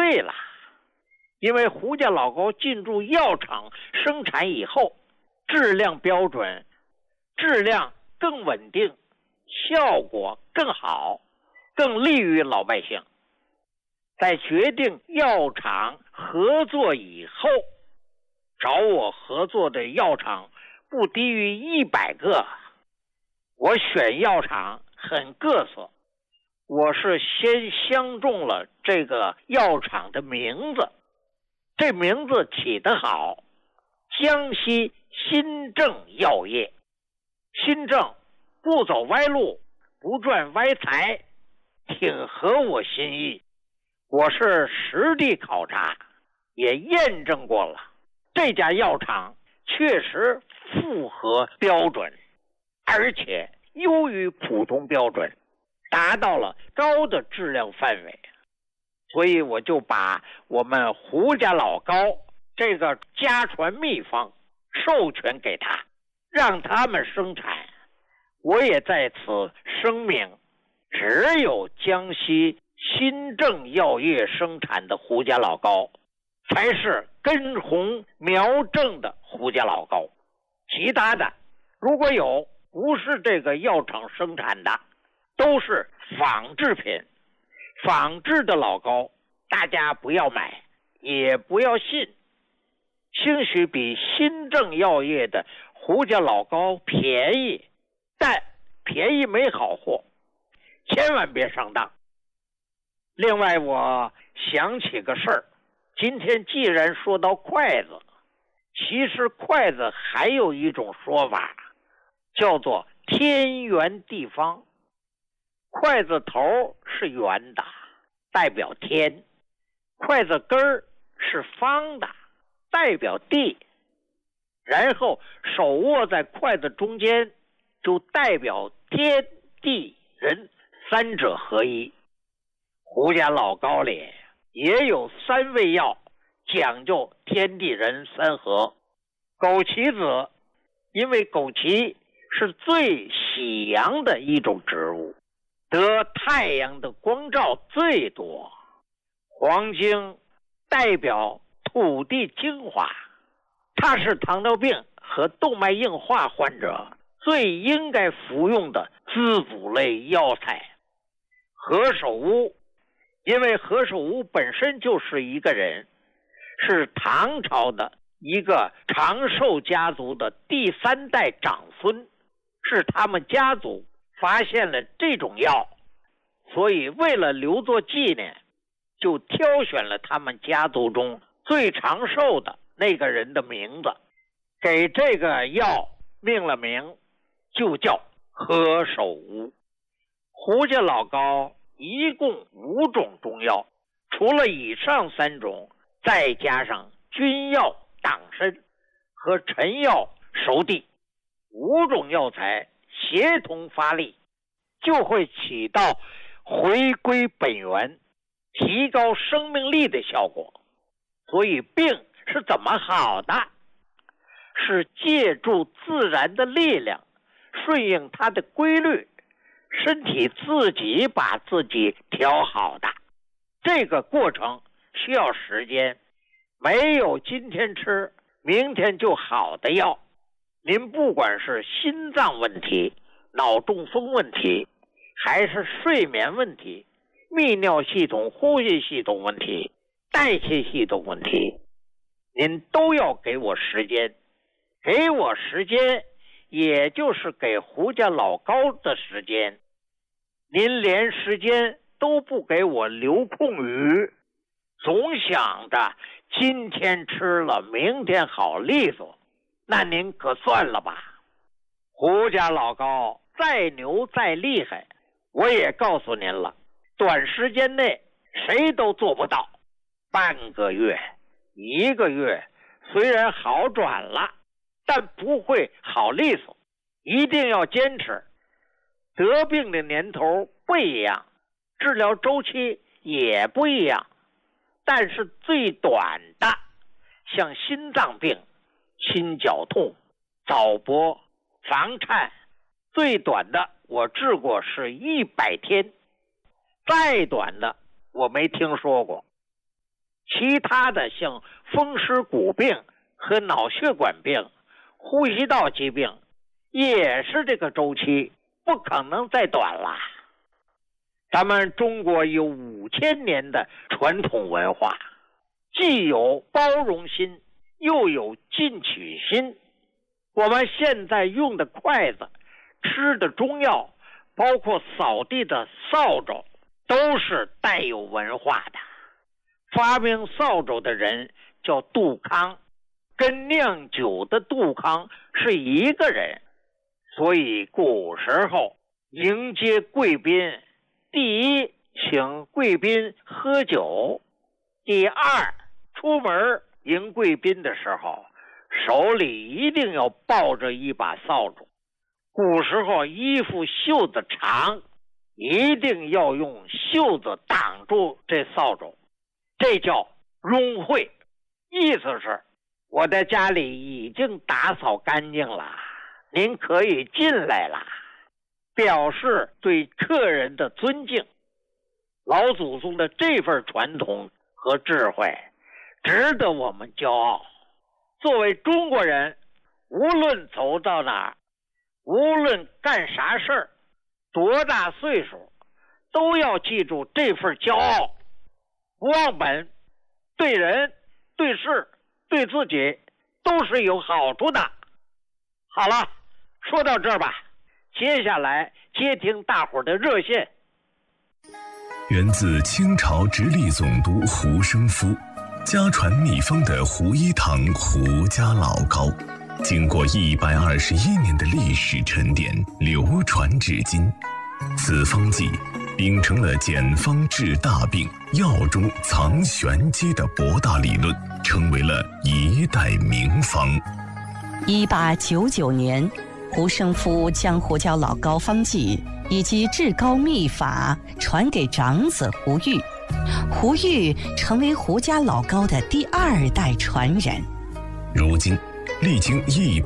对了，因为胡家老高进驻药厂生产以后，质量标准，质量更稳定，效果更好，更利于老百姓。在决定药厂合作以后，找我合作的药厂不低于100个。我选药厂很各色，我是先相中了这个药厂的名字，这名字起得好，江西新政药业。新政不走歪路，不赚歪财，挺合我心意。我是实地考察，也验证过了，这家药厂确实符合标准，而且优于普通标准，达到了高的质量范围。所以我就把我们胡家老高这个家传秘方授权给他，让他们生产。我也在此声明，只有江西新政药业生产的胡家老高才是根红苗正的胡家老高，其他的如果有不是这个药厂生产的，都是仿制品。仿制的老高大家不要买，也不要信。兴许比新政药业的胡家老高便宜，但便宜没好货，千万别上当。另外我想起个事儿，今天既然说到筷子，其实筷子还有一种说法，叫做天圆地方。筷子头是圆的，代表天；筷子根儿是方的，代表地。然后手握在筷子中间，就代表天地人三者合一。胡家老高里也有3味药，讲究天地人三合。枸杞子，因为枸杞是最喜阳的一种植物，得太阳的光照最多。黄精代表土地精华，它是糖尿病和动脉硬化患者最应该服用的滋补类药材。何首乌，因为何首乌本身就是一个人，是唐朝的一个长寿家族的第3代长孙，是他们家族发现了这种药，所以为了留作纪念，就挑选了他们家族中最长寿的那个人的名字，给这个药命了名，就叫何首乌。胡家老高一共5种中药，除了以上3种，再加上君药党参和陈药熟地，5种药材协同发力，就会起到回归本源，提高生命力的效果。所以病是怎么好的？是借助自然的力量，顺应它的规律，身体自己把自己调好的。这个过程需要时间，没有今天吃明天就好的药。您不管是心脏问题、脑中风问题，还是睡眠问题、泌尿系统、呼吸系统问题、代谢系统问题，您都要给我时间。给我时间，也就是给胡家老高的时间。您连时间都不给我留空余，总想着今天吃了明天好利索，那您可算了吧。胡家老高再牛再厉害，我也告诉您了，短时间内谁都做不到。半个月、1个月，虽然好转了，但不会好利索，一定要坚持。得病的年头不一样，治疗周期也不一样，但是最短的，像心脏病、心绞痛、早搏、房颤，最短的我治过是100天，再短的我没听说过。 其他的像风湿骨病和脑血管病、呼吸道疾病也是这个周期，不可能再短了。咱们中国有5000年的传统文化，既有包容心，又有进取心。我们现在用的筷子、吃的中药，包括扫地的扫帚，都是带有文化的。发明扫帚的人叫杜康，跟酿酒的杜康是一个人。所以古时候迎接贵宾，第一，请贵宾喝酒；第二，出门迎贵宾的时候，手里一定要抱着一把扫帚。古时候衣服袖子长，一定要用袖子挡住这扫帚，这叫拥会，意思是我的家里已经打扫干净了，您可以进来了，表示对客人的尊敬。老祖宗的这份传统和智慧值得我们骄傲。作为中国人，无论走到哪儿，无论干啥事儿，多大岁数，都要记住这份骄傲，不忘本，对人、对事、对自己都是有好处的。好了，说到这儿吧，接下来接听大伙儿的热线。 源自清朝直隶总督胡生夫，家传秘方的胡一堂胡家老膏，经过121年的历史沉淀，流传至今。此方剂秉承了简方治大病、药中藏玄机的博大理论，成为了一代名方。 1899年，胡生夫将胡椒老膏方剂以及治膏秘法传给长子胡玉，胡玉成为胡家老膏的第2代传人。 如今，历经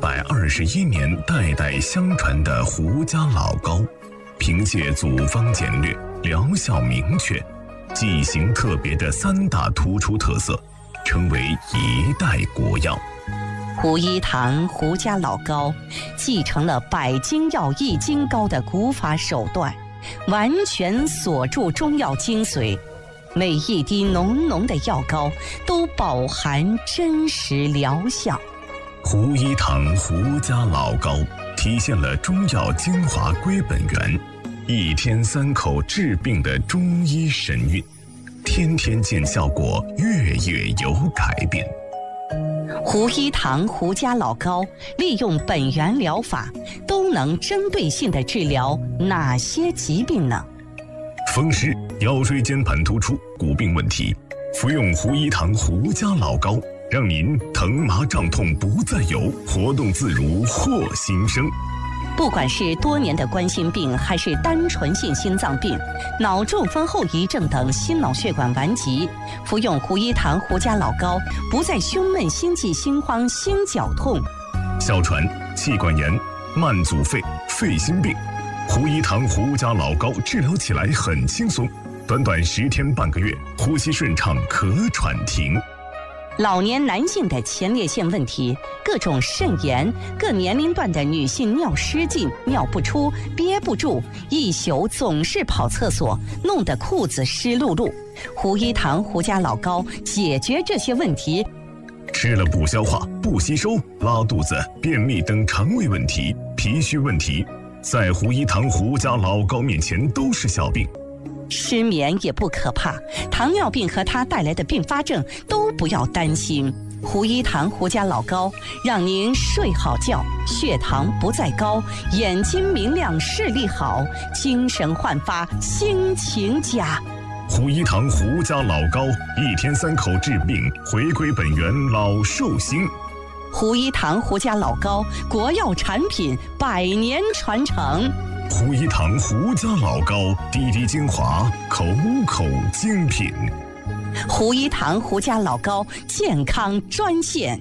121年代代相传的胡家老膏，凭借组方简略、疗效明确、剂型特别的3大突出特色，成为一代国药。 胡一堂胡家老膏继承了百金药易筋膏的古法手段，完全锁住中药精髓，每一滴浓浓的药膏都饱含真实疗效。 胡一堂胡家老膏体现了中药精华归本源，1天3口治病的中医神韵，天天见效果，月月有改变。 胡一堂胡家老膏利用本源疗法，都能针对性地治疗哪些疾病呢？ 风湿、腰椎间盘突出、骨病问题，服用胡一堂胡家老膏，让您疼麻胀痛不再有，活动自如获新生。 不管是多年的冠心病，还是单纯性心脏病、脑中风后遗症等心脑血管顽疾，服用胡一堂胡家老膏，不再胸闷、心悸、心慌、心绞痛。 哮喘、气管炎、慢阻肺、肺心病，胡一堂胡家老膏治疗起来很轻松，短短10天半个月，呼吸顺畅，咳喘停。 老年男性的前列腺问题、各种肾炎、各年龄段的女性尿失禁、尿不出、憋不住，一宿总是跑厕所，弄得裤子湿漉漉。胡一堂胡家老膏解决这些问题。 吃了不消化、不吸收、拉肚子、便秘等肠胃问题、脾虚问题，在胡一堂胡家老膏面前都是小病。 失眠也不可怕，糖尿病和它带来的并发症都不要担心。胡一堂胡家老膏让您睡好觉，血糖不再高，眼睛明亮，视力好，精神焕发，心情佳。 胡一堂胡家老膏，1天3口治病，回归本源，老寿星。 胡一堂胡家老膏，国药产品，100年传承。 胡一堂胡家老膏，滴滴精华，口口精品。 胡一堂胡家老膏健康专线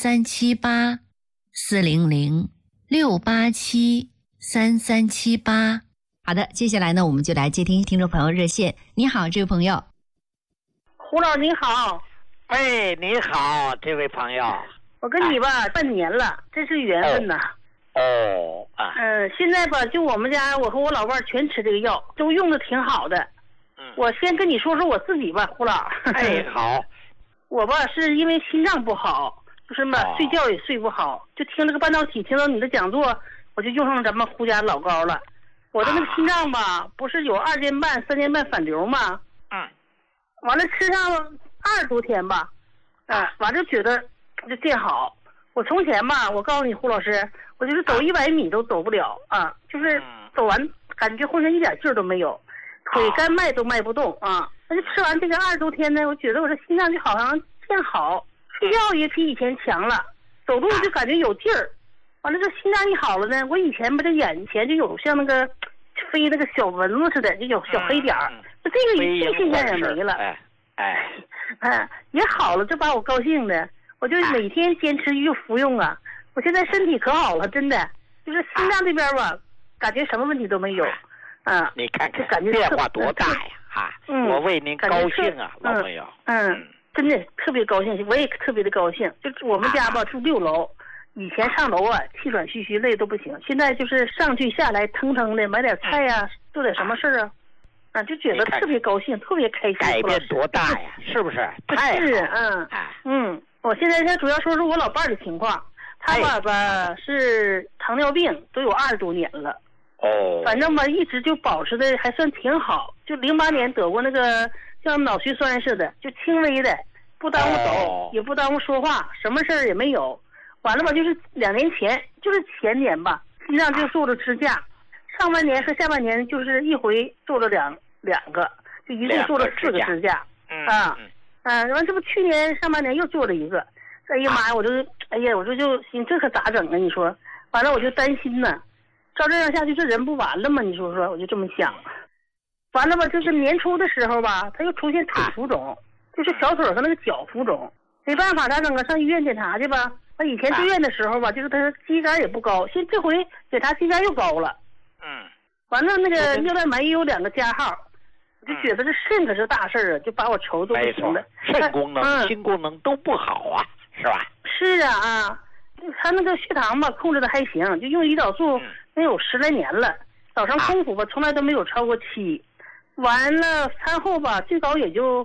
：400-687-3378，400-687-3378。 好的，接下来呢，我们就来接听听众朋友热线。你好，这位朋友。 胡老你好。 哎，你好，这位朋友。 我跟你吧，半年了，真是缘分呐。现在吧，就我们家，我和我老伴全吃这个药，都用的挺好的。我先跟你说说我自己吧，胡老。 哎，好。 我吧是因为心脏不好，就是嘛，睡觉也睡不好，就听这个半导体，听到你的讲座，我就用上咱们胡家老高了。我的那个心脏吧，不是有2年半、3年半反流吗？完了吃上20多天吧，完了觉得就见好。我从前吧，我告诉你胡老师，我就是走100米都走不了啊，就是走完感觉浑身一点劲儿都没有，腿干迈都迈不动啊。那就吃完这个20多天呢，我觉得我这心脏就好像见好，睡觉也比以前强了，走路就感觉有劲儿。完了这心脏一好了呢，我以前不这眼前就有像那个飞那个小蚊子似的，就有小黑点儿，就这个现象也没了。也好了，这把我高兴的。我就每天坚持服用啊，我现在身体可好了，真的，就是心脏这边吧，感觉什么问题都没有， 你看看， 感觉变化多大呀！我为您高兴啊，老朋友。 真的特别高兴，我也特别的高兴。就我们家吧住6楼，以前上楼啊气喘吁吁累都不行，现在就是上去下来腾腾的，买点菜呀，做点什么事儿啊，就觉得特别高兴，特别开心。 改变多大呀？是不是？太是，我现在主要说说我老伴儿的情况，他吧是糖尿病，都有20多年了。反正吧一直就保持的还算挺好，就08年得过那个像脑血栓似的，就轻微的，不耽误走，也不耽误说话，什么事儿也没有。完了吧，就是2年前，就是前年吧，心脏就做了支架，上半年和下半年就是一回做了两个，就一共做了4个支架。完这不去年上半年又做了一个，哎呀妈呀，我这就心这可咋整啊？你说，完了我就担心呢，照这样下去这人不完了吗？你说，我就这么想。完了吧，就是年初的时候吧，他又出现腿浮肿，就是小腿和那个脚浮肿，没办法咋整啊？上医院检查去吧。他以前住院的时候吧，就是他肌酐也不高，这回检查肌酐又高了。完了那个尿蛋白也有2个加号。就觉得这肾可是大事儿啊，就把我愁都不行了。 肾功能、心功能都不好啊，是吧？ 是啊，他那个血糖吧控制的还行，就用胰岛素能有10来年了，早上空腹吧从来都没有超过7，完了餐后吧最高也就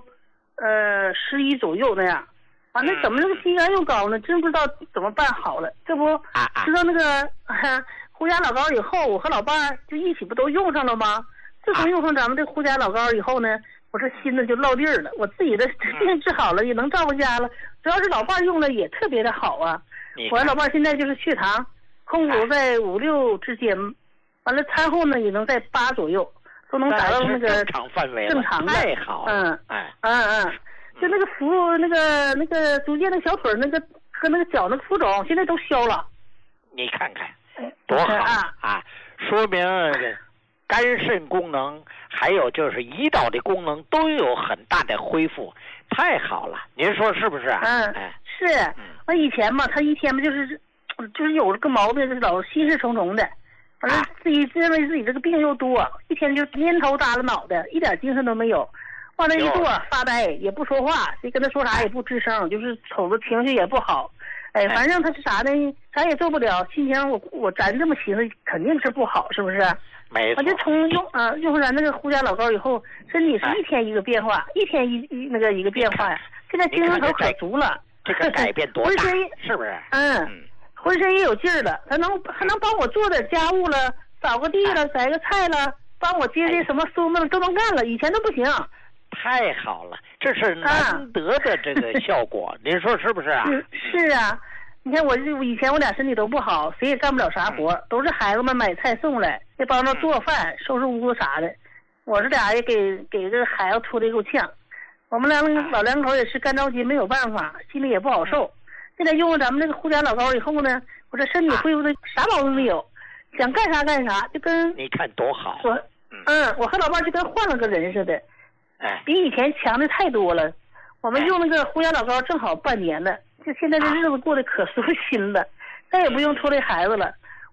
11左右那样。完了怎么那个肌酐又高呢？真不知道怎么办好了。这不知道那个胡家老高以后，我和老伴儿就一起不都用上了吗？自从用上咱们这胡家老高以后呢，我这心呢就落地儿了，我自己的病治好了，也能照顾家了。主要是老伴用了也特别的好啊。我老伴现在就是血糖空腹在5、6之间，完了餐后呢也能在8左右，都能达到那个正常范围， 正常的。 太好了。 就那个那个逐渐的小腿那个和那个脚那个浮肿现在都消了。 你看看多好啊！说明肝肾功能还有就是胰岛的功能都有很大的恢复，太好了，您说是不是？ 是。我以前嘛，他一天嘛就是有这个毛病，就是老心事重重的，完了自己认为自己这个病又多，一天就蔫头耷拉脑袋，一点精神都没有。往那一坐发呆，也不说话，谁跟他说啥也不吱声，就是瞅着情绪也不好。反正他是啥呢？啥也做不了，心情咱这么寻思肯定是不好，是不是？ 没错。 我就从用上咱那个胡家老高以后，身体是一天一个变化，一天一个变化呀。现在精神头可足了。 这个改变多大？是不是？ 浑身也有劲儿了，还能帮我做点家务了，扫个地了，摘个菜了，帮我接什么孙子都能干了，以前都不行。 太好了，这是难得的这个效果，您说是不是啊？ 是啊，你看我以前我俩身体都不好，谁也干不了啥活，都是孩子们买菜送来，也帮着做饭、收拾屋子啥的。我这俩也给这个孩子拖得够呛。我们老两口也是干着急，没有办法，心里也不好受。现在用了咱们这个胡家老高以后呢，我这身体恢复的啥毛病没有，想干啥干啥，就跟你看多好。 我和老伴就跟换了个人似的。比以前强的太多了。我们用那个胡家老高正好半年了，就现在这日子过得可舒心了，再也不用拖累孩子了。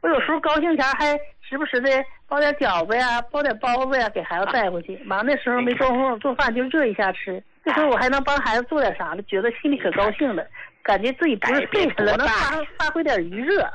我有时候高兴前还时不时的包点饺子呀，包点包子呀，给孩子带回去。忙的时候没工夫做饭，就热一下吃。这时候我还能帮孩子做点啥的，觉得心里可高兴了，感觉自己不是废人了，能发挥点余热。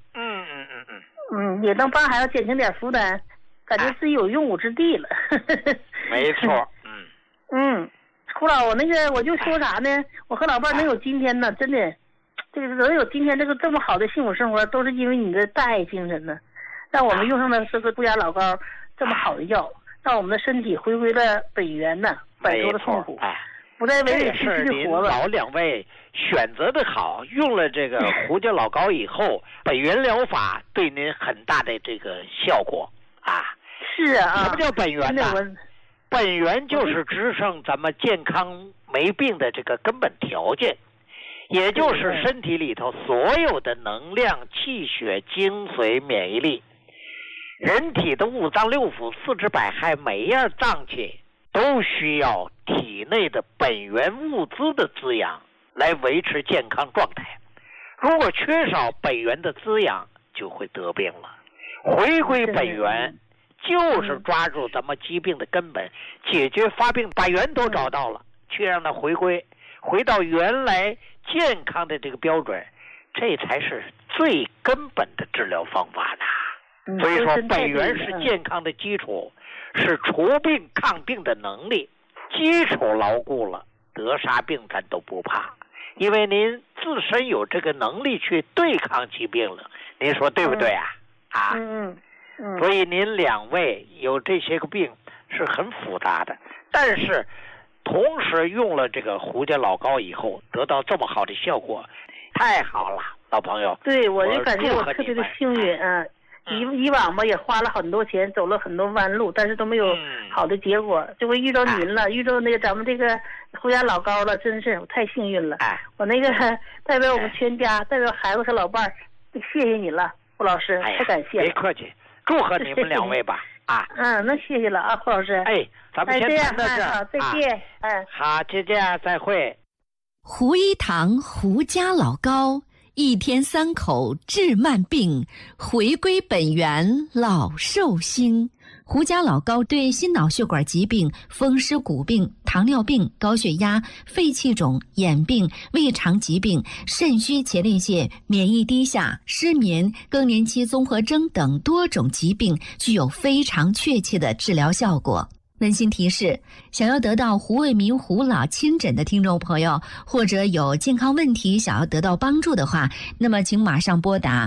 也能帮孩子减轻点负担，感觉自己有用武之地了。 没错。 胡老，我就说啥呢？我和老伴能有今天呢，真的，这个能有今天这么好的幸福生活，都是因为你的大爱精神呢，让我们用上了这个不雅老高这么好的药，让我们的身体回归了本源呢，摆脱了痛苦，不再委委屈屈的活了。 老两位选择的好，用了这个胡椒老膏以后，本源疗法对您很大的这个效果啊。 是啊。 什么叫本源呢？本源就是支撑咱们健康没病的这个根本条件，也就是身体里头所有的能量、气血、精髓、免疫力，人体的五脏六腑、四肢百骸，每一样脏器都需要体内的本源物资的滋养来维持健康状态。如果缺少本源的滋养，就会得病了。回归本源就是抓住咱们疾病的根本，解决发病，把源头找到了，去让它回到原来健康的这个标准，这才是最根本的治疗方法呢。所以说本源是健康的基础，是除病抗病的能力，基础牢固了，得啥病咱都不怕，因为您自身有这个能力去对抗疾病了，您说对不对啊？所以您两位有这些个病是很复杂的，但是同时用了这个胡椒老膏以后，得到这么好的效果，太好了，老朋友。 对，我就感觉我特别的幸运啊。以往吧也花了很多钱，走了很多弯路，但是都没有好的结果。这回遇到您了，遇到那个咱们这个胡椒老膏了，真是我太幸运了。我那个代表我们全家，代表孩子和老伴儿，谢谢你了，胡老师，太感谢了。 别客气，祝贺你们两位吧。 那谢谢了啊，胡老师。 咱们先谈到这儿。 好，再见。 好，再见，再会。 胡一堂胡家老膏。1天3口治慢病，回归本源老寿星。胡家老膏对心脑血管疾病、风湿骨病、糖尿病、高血压、肺气肿、眼病、胃肠疾病、肾虚前列腺、免疫低下、失眠、更年期综合征等多种疾病具有非常确切的治疗效果。温馨提示：想要得到胡卫民胡老亲诊的听众朋友，或者有健康问题想要得到帮助的话，那么请马上拨打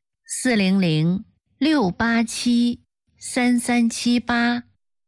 400-687-3378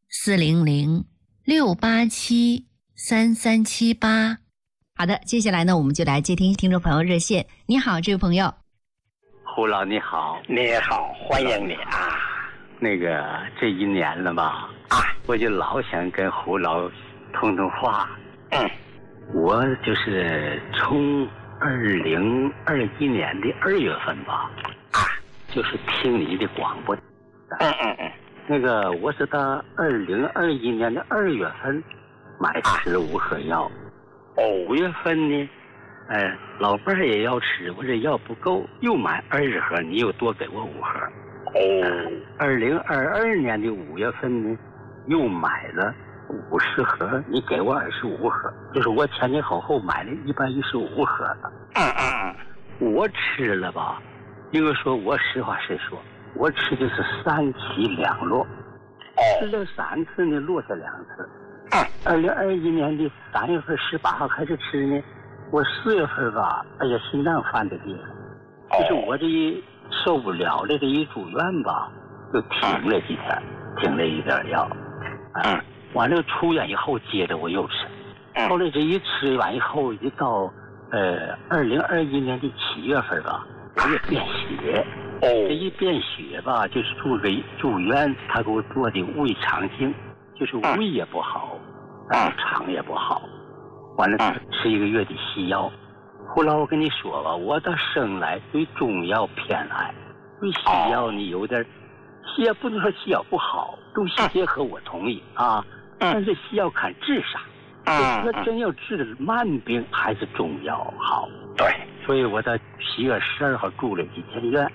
400-687-3378。好的，接下来呢，我们就来接听听众朋友热线。你好，这位朋友。 胡老你好。 你好，欢迎你啊。 那个这1年了吧，我就老想跟胡老通通话。我就是从2021年的2月份吧，就是听你的广播。那个我是到2021年的2月份买15盒药，5月份呢，老伴儿也要吃，我这药不够，又买20盒，你又多给我5盒。2022年的5月份呢，又买了50盒，你给我25盒，就是我前前后后买了115盒了。我吃了吧，应该说我实话实说，我吃的是3起2落，吃了3次呢，落下2次。2021年的3月份18号开始吃呢，我4月份吧，心脏犯的病，就是我这受不了了，这一住院吧，就停了几天，停了一点药。完了出院以后接着我又吃，后来这一吃完以后，一到2021年的7月份吧，我也变血。这一变血吧，就是住院，他给我做的胃肠镜，就是胃也不好，肠也不好。完了吃1个月的西药。后来我跟你说吧，我到生来对中药偏爱，对西药呢有点，西药不能说西药不好，中西结合我同意但是西药看治啥，那真要治的慢病还是中药好。 对， 所以我在7月12号住了几天院，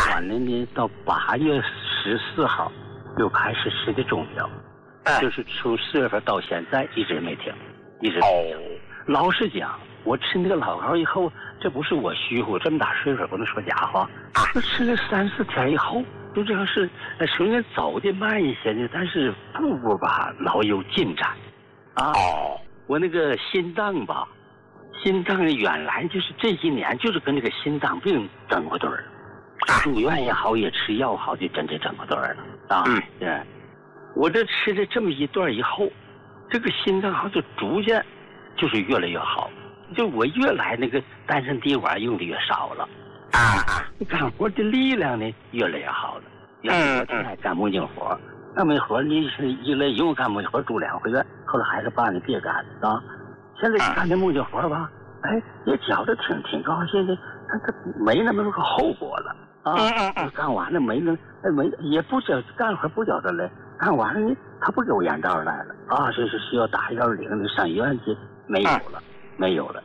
完了呢，到8月14号又开始吃的中药，就是从4月份到现在一直没停，一直没停。老实讲，我吃那个老膏以后，这不是我虚乎，这么大岁数不能说假话。我吃了3、4天以后，就这样是虽然走的慢一些呢，但是步步吧老有进展。我那个心脏吧，心脏原来就是这几年就是跟那个心脏病整过对儿，住院也好，也吃药好，就真正整过对儿了对，我这吃了这么一段以后，这个心脏好就逐渐就是越来越好，就我越来那个丹参地丸用的越少了干活的力量呢越来越好了。原来我挺爱干木匠活，干木活你是一来用干木匠活住2回院，后来孩子爸你别干现在干这木匠活吧，也觉得挺高兴的，他没那么多个后果了干完了没也不叫干活不叫他来，干完了呢他不给我眼罩来了这是需要打110的上医院去，没有了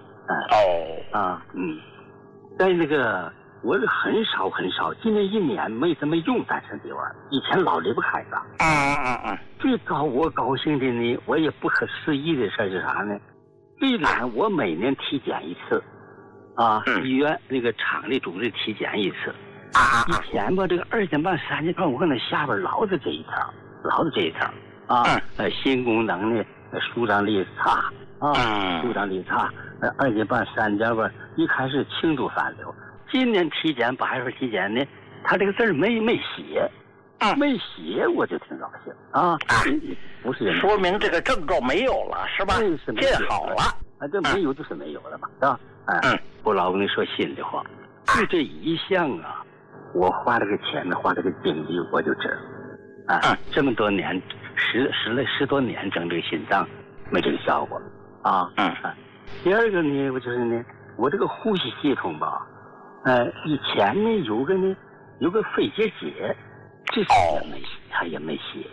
在那个我很少，今年1年没怎么用丹参地丸，以前老离不开它最我高兴的呢，我也不可思议的事是啥呢？虽然我每年体检一次医院那个厂里组织体检一次以前吧这个2点半3点半我可能下边老是这一条心功能呢舒张力差舒张力差2点半3点半一开始轻度反流，今年体检8月份体检呢，他这个字没写没写我就挺高兴不是说明这个症状没有了是吧？变好了这没有就是没有了嘛是吧？我老跟你说心里话，就这一项我花了个钱花了个精力我就知道这么多年10多年整这个心脏没这个效果第二个呢，我就是呢，我这个呼吸系统吧，以前呢有个肺结节，这他也没写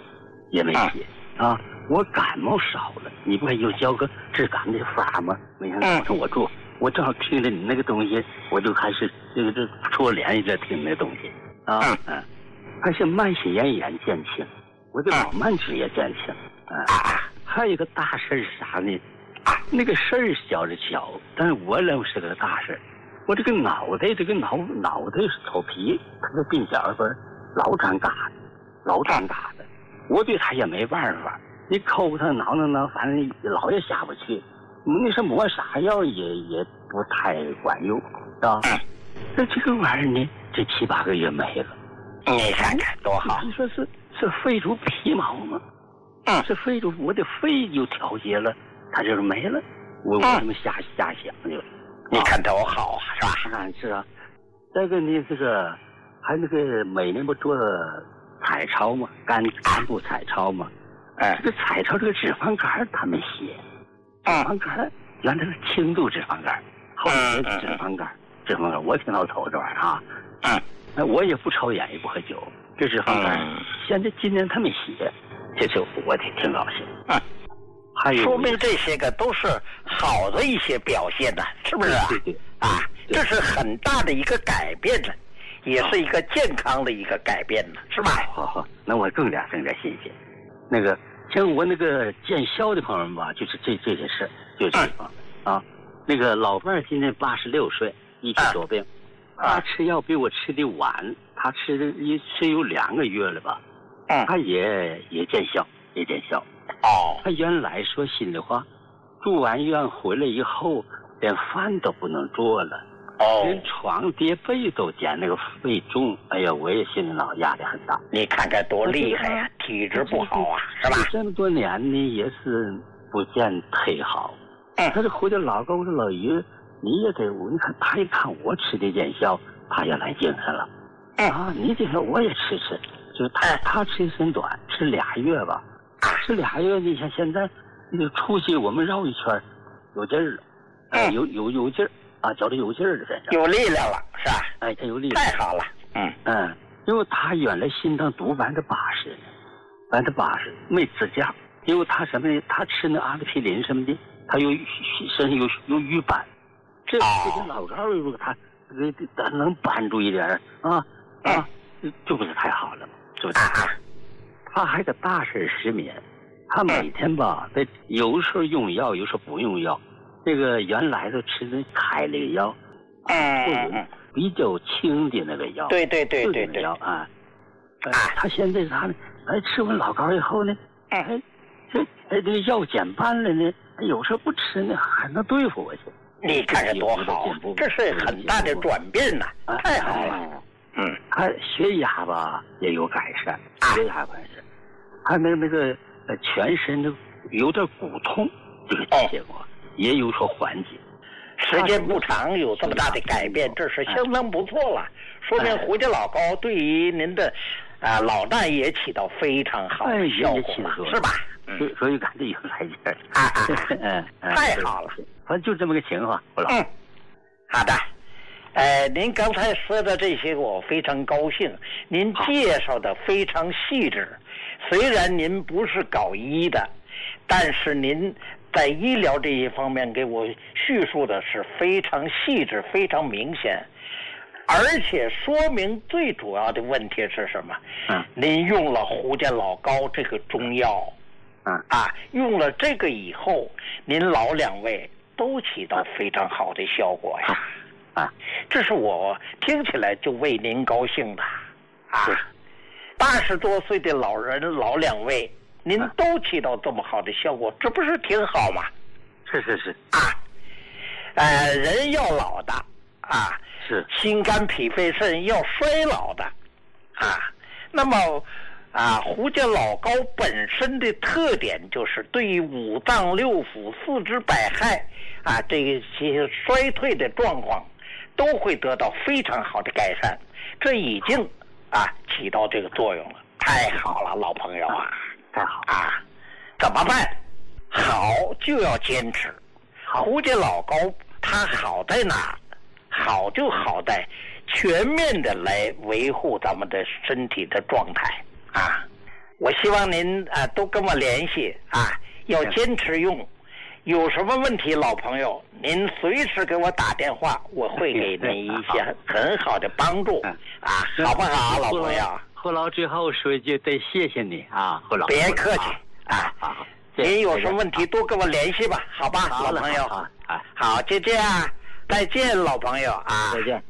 我感冒少了，你不还有教个治感的法吗？没想到我做，我正好听着你那个东西，我就开始这搓脸一直听那东西还是慢性咽炎减轻，我的老慢支也减轻还有一个大事是啥呢？那个事儿小是小，但是我认为是个大事。我这个脑袋是头皮，它的鬓角分老长疙瘩的，我对他也没办法。你抠他挠，反正老也下不去。那是抹啥药也不太管用这个玩意儿呢，这7、8个月没了。 你看看多好！ 你说是肺主皮毛吗？是肺主我的肺就调节了，它就是没了。我这么瞎想就。 你看多好是吧？ 是再个呢，这个还那个每年不做彩超吗？肝部彩超吗？这个彩超这个脂肪肝他没写，脂肪肝原来是轻度脂肪肝，后来脂肪肝，我挺老头这玩意儿我也不抽烟也不喝酒，这脂肪肝现在今年他没写，这就我挺高兴还有说明这些个都是好的一些表现呢，是不是对这是很大的一个改变呢，也是一个健康的一个改变呢，是吧？ 好，那我更加新鲜。那个像我那个见效的朋友们吧，就是这些事，就这地方那个老伴儿今年86岁，一体多病，他吃药比我吃的晚，他吃有2个月了吧，他也见效。他原来说心里话，住完院回来以后，连饭都不能做了，连床叠被都减那个肺重。哎呀，我也心里老压力很大。 你看看多厉害呀，体质不好是吧？ 这么多年呢，也是不见忒好。他这回来老高说老于，你也得你看他一看我吃的见效，他也来精神了。你这个我也吃，就是他吃的时间短，吃2月吧。吃2月，你像现在那个出去我们绕一圈，有劲儿了，有劲儿觉得有劲儿了，这有力量了，是吧？ 他有力量， 太好了。 因为他原来心脏毒80%没支架，因为他什么呢？他吃那阿司匹林什么的，他身上有瘀斑，这老高如果他能帮助一点啊，这不是太好了吗？是不是？他还个大事失眠，他每天吧，得有时候用药，有时候不用药。这个原来都吃的开那个药，比较轻的那个药， 对药啊。他现在他呢，吃完老膏以后呢，这个药减半了呢，有时候不吃呢，还能对付我去。 你看这多好，这是很大的转变呐，太好了。 他血压吧也有改善，血压改善，他那个全身的有点骨痛，这个结果也有所缓解。 时间不长，有这么大的改变，这是相当不错了。说明胡家老膏对于您的老大也起到非常好的效果了，是吧？ 所以感觉有来劲儿。 太好了， 反正就这么个情况，胡老。 好的。您刚才说的这些我非常高兴，您介绍的非常细致。虽然您不是搞医的，但是您在医疗这一方面给我叙述的是非常细致、非常明显，而且说明最主要的问题是什么？您用了胡家老膏这个中药，用了这个以后，您老两位都起到非常好的效果呀。这是我听起来就为您高兴的80多岁的老人老两位，您都起到这么好的效果，这不是挺好吗？ 是人要老的是心肝脾肺肾要衰老的那么胡家老膏本身的特点就是对于五脏六腑、四肢百骸这些衰退的状况都会得到非常好的改善，这已经起到这个作用了。太好了，老朋友太好怎么办？好就要坚持。胡家老膏它好在哪？好就好在全面的来维护咱们的身体的状态我希望您都跟我联系要坚持用。有什么问题，老朋友，您随时给我打电话，我会给您一些很好的帮助好不好，老朋友？ 胡老最后说一句，得谢谢你胡老。 别客气您有什么问题多跟我联系吧，好吧，老朋友。好，就这样，再见，老朋友再见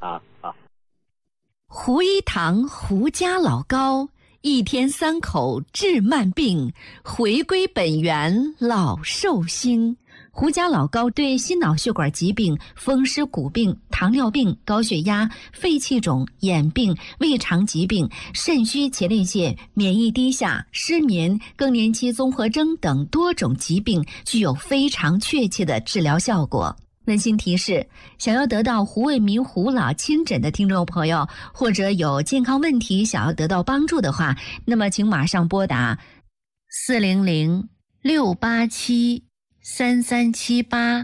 胡一堂胡家老膏，一天3口治慢病，回归本源老寿星。胡家老膏对心脑血管疾病、风湿骨病、糖尿病、高血压、肺气肿、眼病、胃肠疾病、肾虚前列腺、免疫低下、失眠、更年期综合征等多种疾病具有非常确切的治疗效果。温馨提示：想要得到胡卫民胡老亲诊的听众朋友，或者有健康问题想要得到帮助的话，那么请马上拨打400-687-3378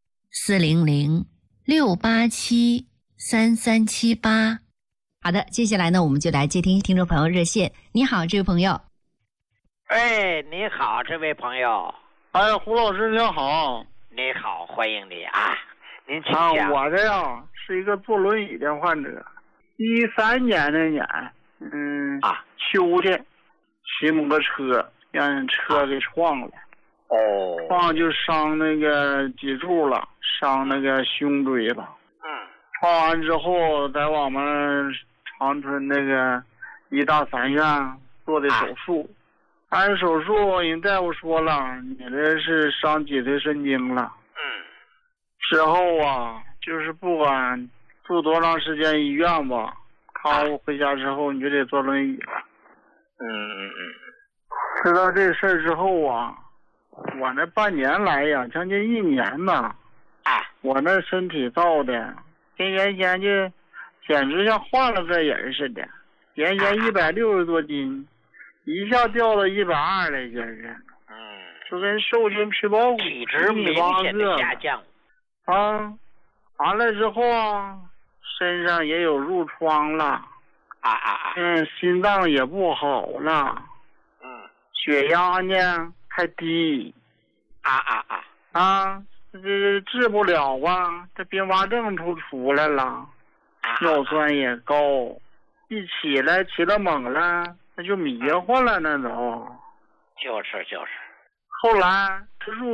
400-687-3378。好的，接下来呢，我们就来接听听众朋友热线。你好，这位朋友。 你好，这位朋友。 胡老师您好。 你好，欢迎你您请讲。 我这样是一个坐轮椅的患者。13年那年，秋天骑摩托车让人车给撞了。撞就伤那个脊柱了，伤那个胸椎了。撞完之后，在我们长春那个医大3院做的手术。按手术，人大夫说了，你这是伤脊髓神经了。之后就是不管住多长时间医院吧，康复回家之后你就得坐轮椅了。知道这事儿之后我那半年来呀，将近1年呐，我那身体造的跟原先就简直像换了个人似的，原先160多斤。一下掉到120来斤儿就跟瘦筋皮包骨体质明显的下降完了之后身上也有褥疮了心脏也不好了血压呢还低这治不了这并发症出来了，尿酸也高一起来起了懵了，那就迷糊了，那都。 就是。 后来他入